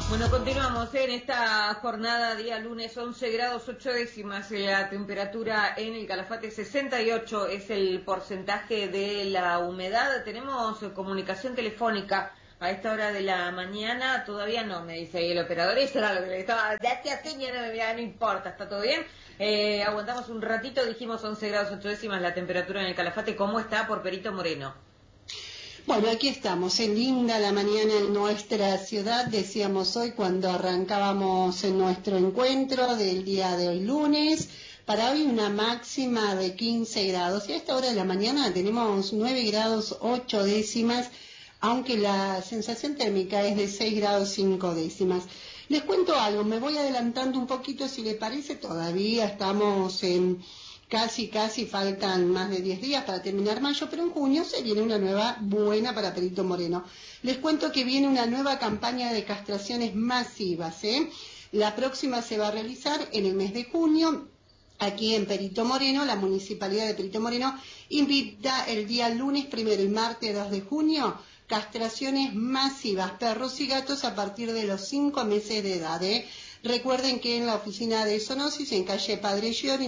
Bueno, continuamos en esta jornada, día lunes, 11 grados 8 décimas, la temperatura en el Calafate, 68 es el porcentaje de la humedad. Tenemos comunicación telefónica a esta hora de la mañana, todavía no, me dice ahí el operador, eso era lo que le estaba, ya no importa, está todo bien. Aguantamos un ratito, dijimos 11 grados 8 décimas la temperatura en el Calafate. ¿Cómo está por Perito Moreno? Bueno, aquí estamos, en linda la mañana en nuestra ciudad, decíamos hoy cuando arrancábamos en nuestro encuentro del día de hoy lunes, para hoy una máxima de 15 grados, y a esta hora de la mañana tenemos 9 grados 8 décimas, aunque la sensación térmica es de 6 grados 5 décimas. Les cuento algo, me voy adelantando un poquito si le parece, todavía estamos en... Casi faltan más de 10 días para terminar mayo, pero en junio se viene una nueva buena para Perito Moreno. Les cuento que viene una nueva campaña de castraciones masivas, La próxima se va a realizar en el mes de junio, aquí en Perito Moreno. La Municipalidad de Perito Moreno invita el día lunes 1 y martes 2 de junio, castraciones masivas, perros y gatos a partir de los 5 meses de edad, Recuerden que en la oficina de zoonosis, en calle Padre Giori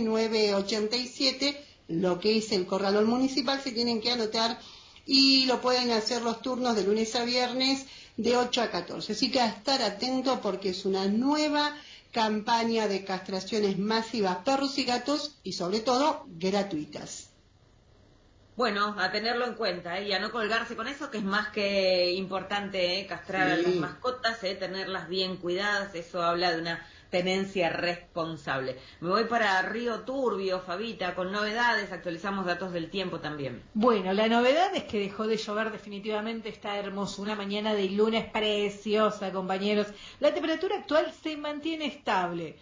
987, lo que es el corralón municipal, se tienen que anotar y lo pueden hacer los turnos de lunes a viernes de 8 a 14. Así que a estar atento porque es una nueva campaña de castraciones masivas, perros y gatos y sobre todo gratuitas. Bueno, a tenerlo en cuenta, y a no colgarse con eso, que es más que importante, castrar a las mascotas, tenerlas bien cuidadas, eso habla de una tenencia responsable. Me voy para Río Turbio, Fabita, con novedades, actualizamos datos del tiempo también. Bueno, la novedad es que dejó de llover definitivamente, está hermoso, una mañana de lunes preciosa, compañeros. La temperatura actual se mantiene estable.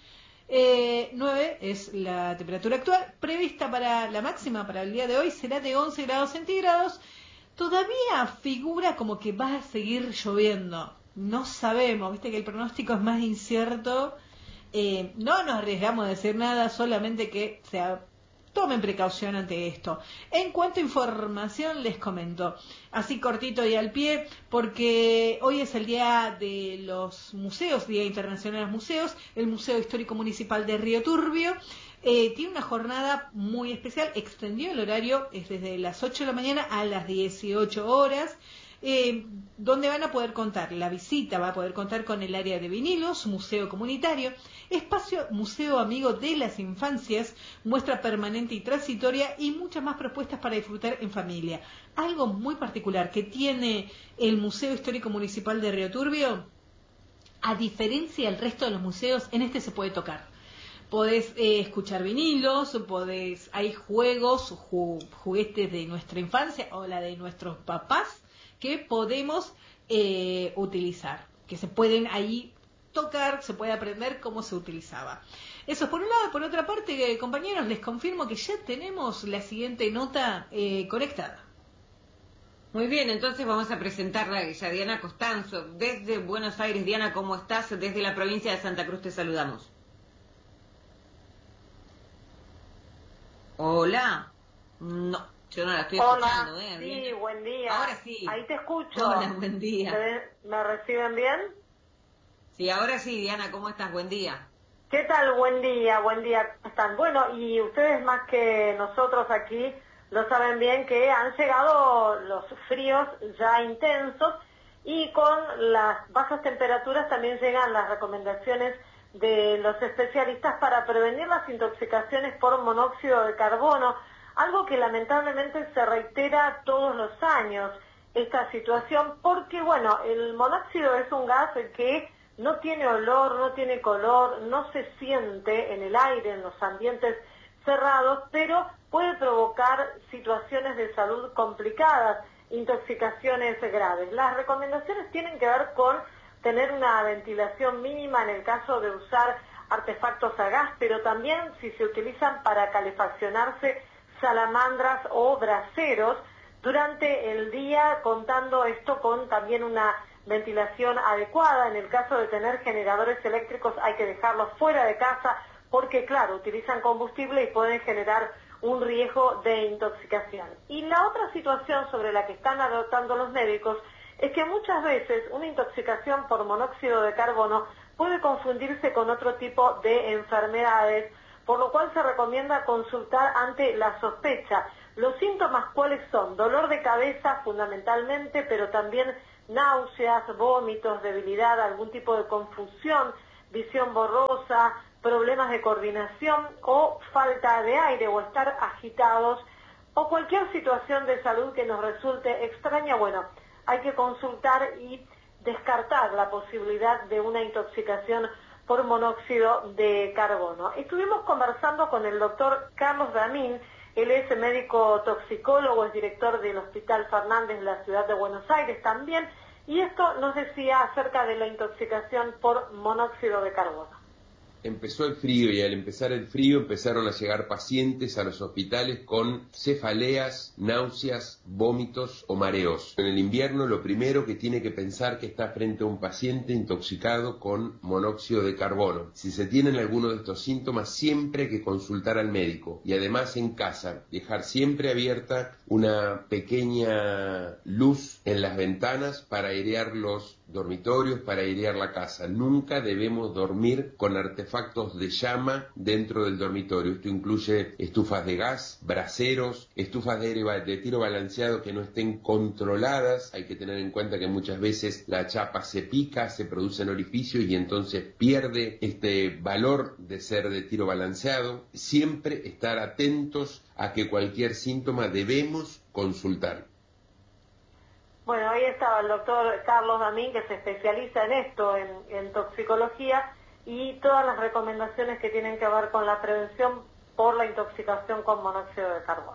9 es la temperatura actual, prevista para la máxima para el día de hoy será de 11 grados centígrados. Todavía figura como que va a seguir lloviendo, no sabemos, viste que el pronóstico es más incierto. No nos arriesgamos a decir nada, solamente que tomen precaución ante esto. En cuanto a información, les comento, así cortito y al pie, porque hoy es el día de los museos, Día Internacional de los Museos. El Museo Histórico Municipal de Río Turbio tiene una jornada muy especial, extendió el horario, es desde las 8 de la mañana a las 18 horas. Donde van a poder contar, la visita va a poder contar con el área de vinilos, museo comunitario, espacio museo amigo de las infancias, muestra permanente y transitoria y muchas más propuestas para disfrutar en familia. Algo muy particular que tiene el Museo Histórico Municipal de Río Turbio, a diferencia del resto de los museos, en este se puede tocar. Podés escuchar vinilos, hay juegos, juguetes de nuestra infancia o la de nuestros papás, que podemos utilizar, que se pueden ahí tocar, se puede aprender cómo se utilizaba. Eso es por un lado. Por otra parte, compañeros, les confirmo que ya tenemos la siguiente nota conectada. Muy bien, entonces vamos a presentarla a ella, Diana Costanzo, desde Buenos Aires. Diana, ¿cómo estás? Desde la provincia de Santa Cruz te saludamos. Hola. No, yo no la estoy escuchando. Sí, bien. Buen día. Ahora sí. Ahí te escucho. Hola, buen día. ¿Me reciben bien? Sí, ahora sí, Diana, ¿cómo estás? Buen día. ¿Qué tal? Buen día, ¿cómo están? Bueno, y ustedes más que nosotros aquí lo saben bien que han llegado los fríos ya intensos y con las bajas temperaturas también llegan las recomendaciones de los especialistas para prevenir las intoxicaciones por monóxido de carbono, algo que lamentablemente se reitera todos los años, esta situación, porque bueno, el monóxido es un gas que no tiene olor, no tiene color, no se siente en el aire, en los ambientes cerrados, pero puede provocar situaciones de salud complicadas, intoxicaciones graves. Las recomendaciones tienen que ver con tener una ventilación mínima en el caso de usar artefactos a gas, pero también si se utilizan para calefaccionarse salamandras o braseros durante el día, contando esto con también una ventilación adecuada. En el caso de tener generadores eléctricos hay que dejarlos fuera de casa porque, claro, utilizan combustible y pueden generar un riesgo de intoxicación. Y la otra situación sobre la que están adoptando los médicos es que muchas veces una intoxicación por monóxido de carbono puede confundirse con otro tipo de enfermedades, por lo cual se recomienda consultar ante la sospecha. Los síntomas, ¿cuáles son? Dolor de cabeza fundamentalmente, pero también náuseas, vómitos, debilidad, algún tipo de confusión, visión borrosa, problemas de coordinación o falta de aire o estar agitados o cualquier situación de salud que nos resulte extraña. Bueno, hay que consultar y descartar la posibilidad de una intoxicación por monóxido de carbono. Estuvimos conversando con el doctor Carlos Damín. Él es médico toxicólogo, es director del Hospital Fernández en la ciudad de Buenos Aires también, y esto nos decía acerca de la intoxicación por monóxido de carbono. Empezó el frío y al empezar el frío empezaron a llegar pacientes a los hospitales con cefaleas, náuseas, vómitos o mareos. En el invierno lo primero que tiene que pensar que está frente a un paciente intoxicado con monóxido de carbono. Si se tienen alguno de estos síntomas, siempre hay que consultar al médico y además en casa dejar siempre abierta una pequeña luz en las ventanas para airear los dormitorios, para airear la casa. Nunca debemos dormir con artefactos de llama dentro del dormitorio. Esto incluye estufas de gas, braseros, estufas de tiro balanceado que no estén controladas. Hay que tener en cuenta que muchas veces la chapa se pica, se producen orificios y entonces pierde este valor de ser de tiro balanceado. Siempre estar atentos a que cualquier síntoma debemos consultar. Bueno, ahí estaba el doctor Carlos Damín, que se especializa en esto, en toxicología, y todas las recomendaciones que tienen que ver con la prevención por la intoxicación con monóxido de carbono.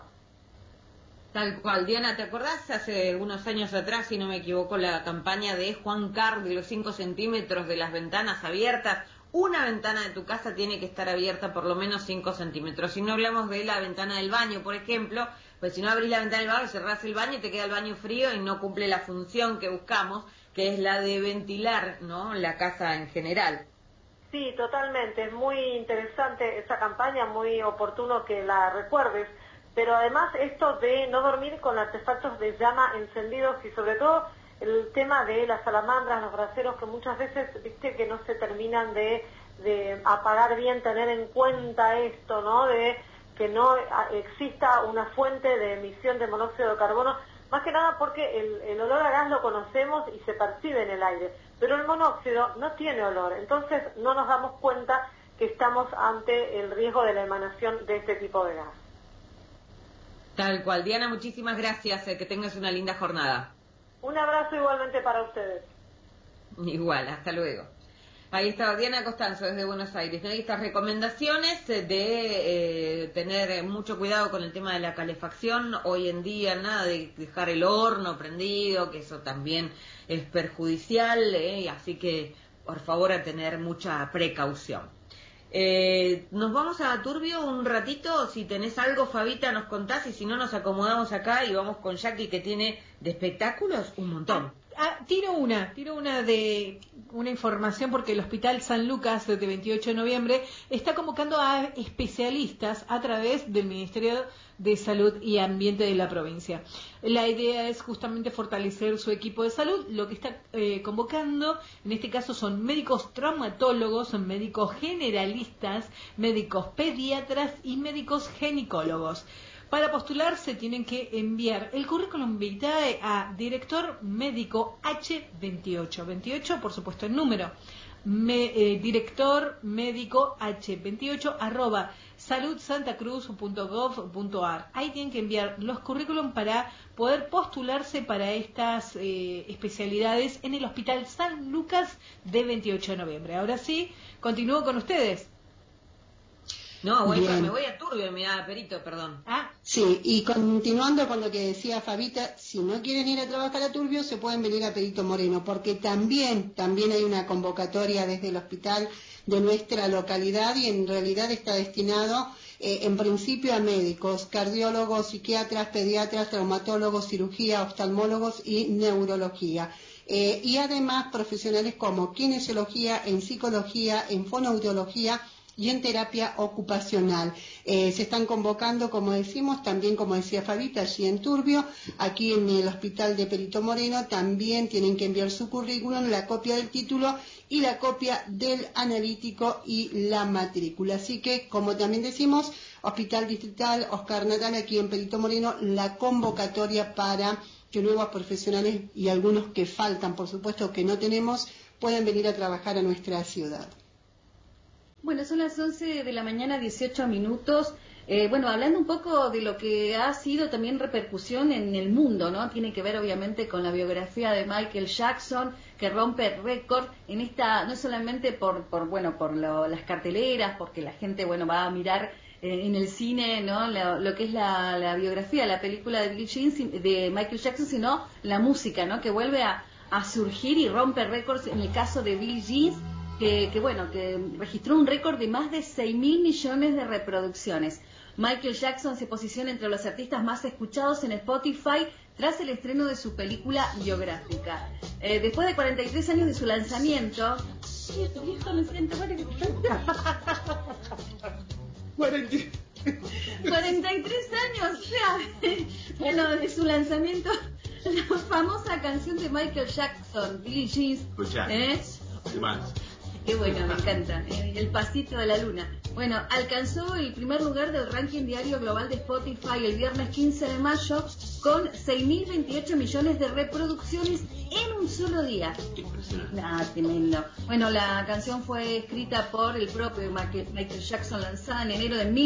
Tal cual. Diana, ¿te acordás hace unos años atrás, si no me equivoco, la campaña de Juan Carr de los 5 centímetros de las ventanas abiertas? Una ventana de tu casa tiene que estar abierta por lo menos 5 centímetros. Si no hablamos de la ventana del baño, por ejemplo, pues si no abrís la ventana del baño, cerrás el baño y te queda el baño frío y no cumple la función que buscamos, que es la de ventilar, ¿no?, la casa en general. Sí, totalmente. Es muy interesante esa campaña, muy oportuno que la recuerdes. Pero además esto de no dormir con artefactos de llama encendidos y sobre todo el tema de las salamandras, los braseros, que muchas veces, viste, que no se terminan de apagar bien, tener en cuenta esto, ¿no?, de que no exista una fuente de emisión de monóxido de carbono, más que nada porque el olor a gas lo conocemos y se percibe en el aire, pero el monóxido no tiene olor, entonces no nos damos cuenta que estamos ante el riesgo de la emanación de este tipo de gas. Tal cual. Diana, muchísimas gracias, que tengas una linda jornada. Un abrazo igualmente para ustedes. Igual, hasta luego. Ahí está Diana Costanzo desde Buenos Aires. ¿No? Hay estas recomendaciones de tener mucho cuidado con el tema de la calefacción. Hoy en día nada de dejar el horno prendido, que eso también es perjudicial, así que por favor a tener mucha precaución. Nos vamos a Turbio un ratito. Si tenés algo, Fabita, nos contás, y si no, nos acomodamos acá y vamos con Jackie, que tiene de espectáculos un montón. Tiro una información, porque el Hospital San Lucas, desde 28 de noviembre, está convocando a especialistas a través del Ministerio de Salud y Ambiente de la provincia. La idea es justamente fortalecer su equipo de salud. Lo que está convocando, en este caso, son médicos traumatólogos, son médicos generalistas, médicos pediatras y médicos ginecólogos. Para postularse tienen que enviar el currículum vitae a director médico H28, 28 por supuesto el número, director médico H28 @saludsantacruz.gov.ar. Ahí tienen que enviar los currículum para poder postularse para estas especialidades en el Hospital San Lucas de 28 de noviembre. Ahora sí, continúo con ustedes. No, me voy a Turbio, mira, Perito, perdón. Sí, y continuando con lo que decía Fabita, si no quieren ir a trabajar a Turbio, se pueden venir a Perito Moreno, porque también hay una convocatoria desde el hospital de nuestra localidad, y en realidad está destinado en principio a médicos, cardiólogos, psiquiatras, pediatras, traumatólogos, cirugía, oftalmólogos y neurología. Y además profesionales como kinesiología, en psicología, en fonoaudiología y en terapia ocupacional. Se están convocando, como decimos, también como decía Fabita, allí en Turbio, aquí en el Hospital de Perito Moreno, también tienen que enviar su currículum, la copia del título y la copia del analítico y la matrícula. Así que, como también decimos, Hospital Distrital Oscar Natale, aquí en Perito Moreno, la convocatoria para que nuevos profesionales y algunos que faltan, por supuesto, que no tenemos, puedan venir a trabajar a nuestra ciudad. Bueno, son las 11 de la mañana, 18 minutos. Bueno, hablando un poco de lo que ha sido también repercusión en el mundo, ¿no? Tiene que ver obviamente con la biografía de Michael Jackson, que rompe récord en esta, no solamente por las carteleras, porque la gente, bueno, va a mirar en el cine, ¿no? Lo que es la biografía, la película de Billie Jean, de Michael Jackson, sino la música, ¿no? Que vuelve a surgir y rompe récords en el caso de Billie Jean, que registró un récord de más de 6.000 millones de reproducciones. Michael Jackson se posiciona entre los artistas más escuchados en Spotify tras el estreno de su película biográfica. Después de 43 años de su lanzamiento... Viejo, me siento... 43 años, o sea, bueno, de su lanzamiento, la famosa canción de Michael Jackson, Billie Jean. Qué bueno, me encanta. El pasito de la luna. Bueno, alcanzó el primer lugar del ranking diario global de Spotify el viernes 15 de mayo con 6.028 millones de reproducciones en un solo día. Tremendo. Bueno, la canción fue escrita por el propio Michael Jackson, lanzada en enero de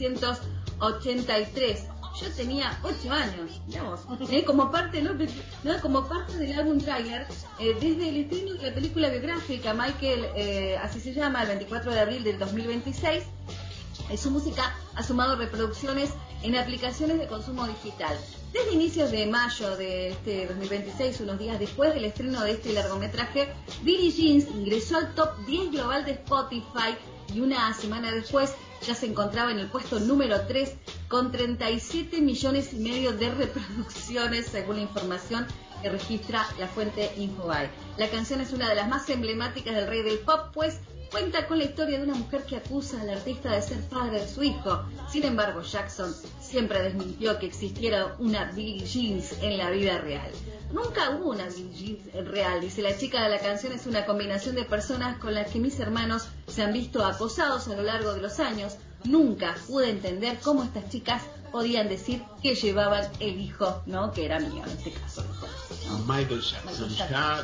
1983. Yo tenía 8 años, digamos, como parte del álbum Trailer, desde el estreno de la película biográfica Michael, así se llama, el 24 de abril del 2026, su música ha sumado reproducciones en aplicaciones de consumo digital. Desde inicios de mayo de este 2026, unos días después del estreno de este largometraje, Billie Jean ingresó al top 10 global de Spotify y una semana después ya se encontraba en el puesto número 3 con 37 millones y medio de reproducciones, según la información que registra la fuente Infobae. La canción es una de las más emblemáticas del rey del pop, pues cuenta con la historia de una mujer que acusa al artista de ser padre de su hijo. Sin embargo, Jackson siempre desmintió que existiera una Billie Jean en la vida real. Nunca hubo una Billie Jean real, dice la chica de la canción, es una combinación de personas con las que mis hermanos se han visto acosados a lo largo de los años. Nunca pude entender cómo estas chicas podían decir que llevaban el hijo, ¿no? Que era mío en este caso. ¿No? Michael Jackson, ya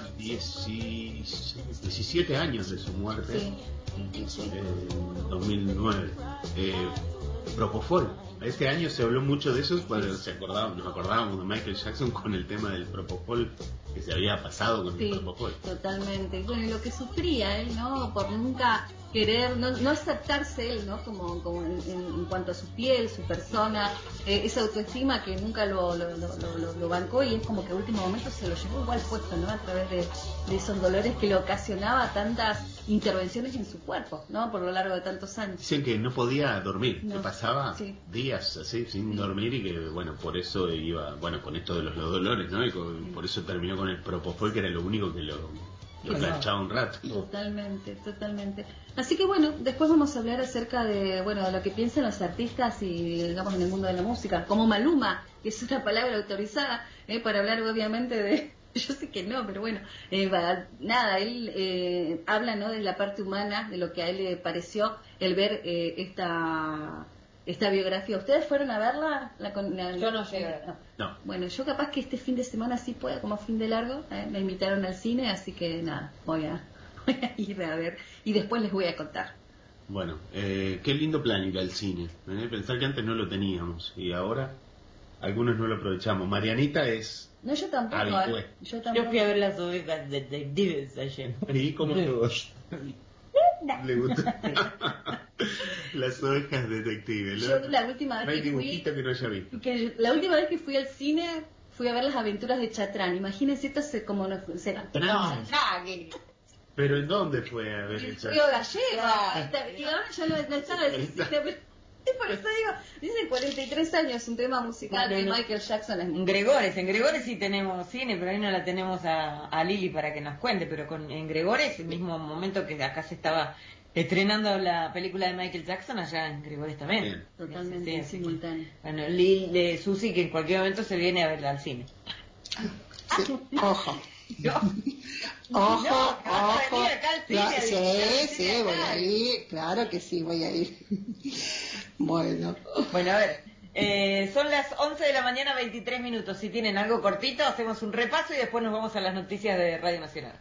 17 años de su muerte, sí. En 2009. Propofol. Este año se habló mucho de eso, cuando nos acordábamos de Michael Jackson con el tema del Propofol que se había pasado con el Propofol. Totalmente. Bueno, y lo que sufría él, ¿no? Por nunca querer, no aceptarse él, ¿no? Como en cuanto a su piel, su persona, esa autoestima que nunca lo bancó, y es como que a último momento se lo llevó igual puesto, ¿no? A través de esos dolores que le ocasionaba tantas intervenciones en su cuerpo, ¿no? Por lo largo de tantos años. Dicen que no podía dormir, no. que pasaba días así sin dormir, y que bueno, por eso iba, bueno, con esto de los dolores, ¿no? Y por eso terminó con el Propofol, que era lo único que lo planchaba un rato. Totalmente. Así que bueno, después vamos a hablar acerca de lo que piensan los artistas y digamos en el mundo de la música, como Maluma, que es una palabra autorizada, para hablar obviamente de... Yo sé que no, pero bueno, él habla, ¿no? De la parte humana, de lo que a él le pareció el ver esta biografía. ¿Ustedes fueron a verla? Yo no llegué. No. Bueno, yo capaz que este fin de semana sí pueda, como fin de largo, me invitaron al cine, así que nada, voy a ir a ver y después les voy a contar. Bueno, qué lindo plan ir al cine. Pensar que antes no lo teníamos y ahora algunos no lo aprovechamos. Marianita es... No, yo tampoco. Yo fui a ver las ovejas detectives ayer. ¿Y cómo quedó? Le gustó. Las ovejas detectives. Yo la última vez que fui... que no haya visto. La última vez que fui al cine fui a ver las aventuras de Chatrán. Imagínense, esto como no será. ¿Pero en dónde fue a ver el Río Gallegos. Y ahora ya no estaba el cine. Y por eso digo, dice 43 años, un tema musical de Michael Jackson. En Gregores sí tenemos cine, pero ahí no la tenemos a Lili para que nos cuente, pero en Gregores, el mismo momento que acá se estaba estrenando la película de Michael Jackson, allá en Gregores también. Bien. Totalmente simultáneo. Bueno, Lili, Susi, que en cualquier momento se viene a verla al cine. Sí, ojo. No. Ojo, No, vas a ojo. venir acá al cine, Sí, voy a ir. Claro que sí, voy a ir. Bueno. Bueno, a ver, son las 11 de la mañana, 23 minutos. Si tienen algo cortito, hacemos un repaso y después nos vamos a las noticias de Radio Nacional.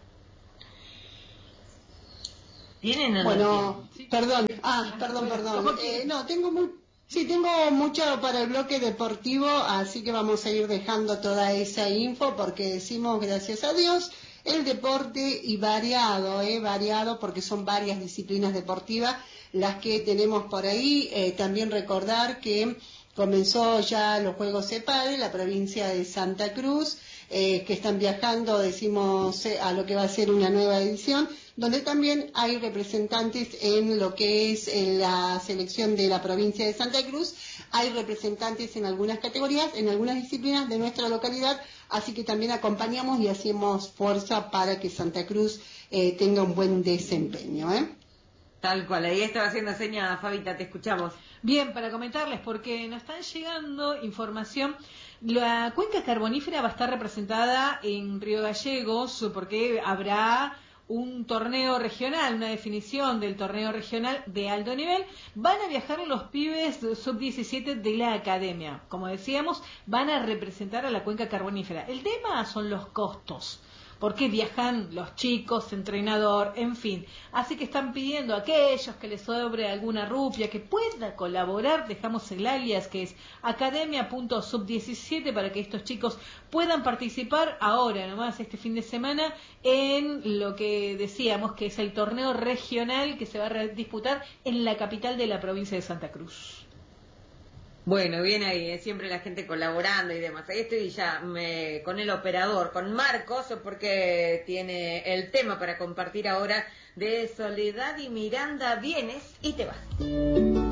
¿Tienen o no Bueno, tienen? perdón. Perdón. No, tengo mucho para el bloque deportivo, así que vamos a ir dejando toda esa info porque decimos, gracias a Dios, el deporte y variado porque son varias disciplinas deportivas las que tenemos por ahí. También recordar que comenzó ya los Juegos CEPADE, la provincia de Santa Cruz, que están viajando, decimos, a lo que va a ser una nueva edición, donde también hay representantes en lo que es la selección de la provincia de Santa Cruz, hay representantes en algunas categorías, en algunas disciplinas de nuestra localidad, así que también acompañamos y hacemos fuerza para que Santa Cruz tenga un buen desempeño. Tal cual, ahí estaba haciendo seña, Fabita, te escuchamos. Bien, para comentarles, porque nos están llegando información, la cuenca carbonífera va a estar representada en Río Gallegos, porque habrá un torneo regional, una definición del torneo regional de alto nivel. Van a viajar los pibes sub-17 de la academia. Como decíamos, van a representar a la cuenca carbonífera. El tema son los costos. ¿Por qué viajan los chicos, entrenador, en fin? Así que están pidiendo a aquellos que les sobre alguna rupia que pueda colaborar. Dejamos el alias que es academia.sub17 para que estos chicos puedan participar ahora, nomás este fin de semana, en lo que decíamos que es el torneo regional que se va a disputar en la capital de la provincia de Santa Cruz. Bueno, bien ahí, siempre la gente colaborando y demás. Ahí estoy ya con el operador, con Marcos, porque tiene el tema para compartir ahora de Soledad y Miranda. Vienes y te vas.